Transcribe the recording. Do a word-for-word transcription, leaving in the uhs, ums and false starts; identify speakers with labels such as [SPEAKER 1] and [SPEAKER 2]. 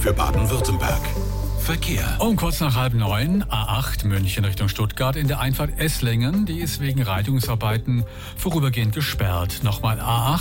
[SPEAKER 1] für Baden-Württemberg. Verkehr.
[SPEAKER 2] Um kurz nach halb neun, A acht München Richtung Stuttgart in der Einfahrt Esslingen. Die ist wegen Reinigungsarbeiten vorübergehend gesperrt. Nochmal A acht.